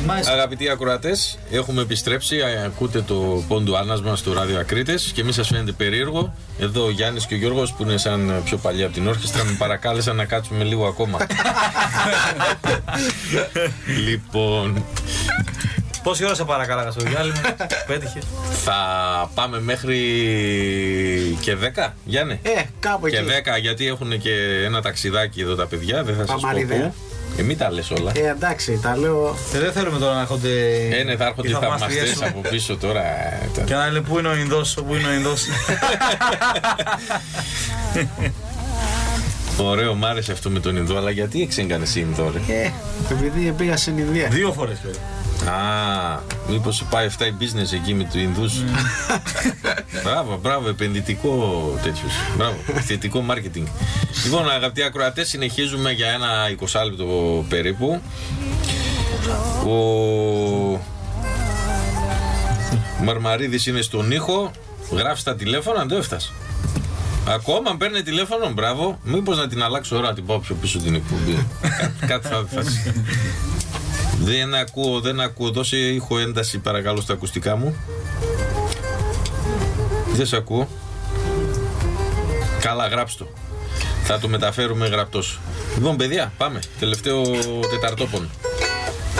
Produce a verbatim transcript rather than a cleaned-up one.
Αγαπητοί ακροατές, έχουμε επιστρέψει. Ακούτε το πόντου άνασμα στο Ράδιο Ακρίτες και μη σας φαίνεται περίεργο. Εδώ ο Γιάννης και ο Γιώργος, που είναι σαν πιο παλιά από την όρχιστρα, με παρακάλεσαν να κάτσουμε λίγο ακόμα. Λοιπόν, πόση ώρα σε παρακάλαγα στο διάλειμμα? Πέτυχε. θα πάμε μέχρι και δέκα, Γιάννη. Ε, κάπου Και εκεί. δέκα, γιατί έχουν και ένα ταξιδάκι εδώ τα παιδιά. Δεν θα σας πω πού. Ε, μην τα λες όλα. Ε, εντάξει, τα λέω. Και δεν θέλουμε τώρα να έρχονται. Ε, ναι, θα έρχονται οι θαυμαστές από πίσω τώρα. Και να λένε πού είναι ο Ινδός, πού είναι ο Ινδός. Ωραίο, μ' άρεσε αυτό με τον Ινδό, αλλά γιατί εξέγγανες Ινδό, ρε? Ε, επειδή πήγα στην Ινδία. Δύο φορές πέρα. Α, μήπως πάει αυτά η business εκεί με του Ινδούς. Μπράβο, μπράβο, επενδυτικό τέτοιος. Μπράβο, θετικό marketing. Λοιπόν, αγαπητοί ακροατές, συνεχίζουμε για ένα εικοσάλεπτο περίπου. Ο Μαρμαρίδης είναι στον ήχο. Γράφει τα τηλέφωνα, δεν το έφτασε. Ακόμα παίρνει τηλέφωνο, μπράβο. Μήπως να την αλλάξω ώρα, την πάω πιο πίσω την εκπομπή. Κάτι θα φτάσει. Δεν ακούω, δεν ακούω. Δώσε ήχο ένταση παρακαλώ στα ακουστικά μου. Δεν σε ακούω. Καλά, γράψτε το. Θα το μεταφέρουμε γραπτός. Λοιπόν, παιδιά, πάμε. Τελευταίο τεταρτόπον.